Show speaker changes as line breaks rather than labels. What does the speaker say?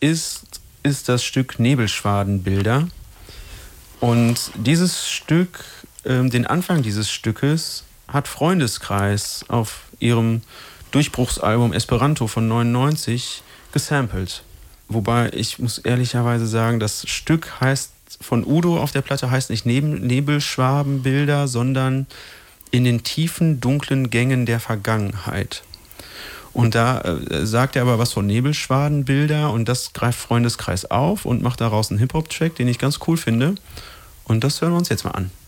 ist das Stück Nebelschwadenbilder. Und dieses Stück, den Anfang dieses Stückes, hat Freundeskreis auf ihrem Durchbruchsalbum Esperanto von 99 gesampelt. Wobei ich muss ehrlicherweise sagen, das Stück heißt von Udo auf der Platte heißt nicht Nebelschwadenbilder, sondern In den tiefen, dunklen Gängen der Vergangenheit. Und da sagt er aber was von Nebelschwadenbilder und das greift Freundeskreis auf und macht daraus einen Hip-Hop-Track, den ich ganz cool finde. Und das hören wir uns jetzt mal an.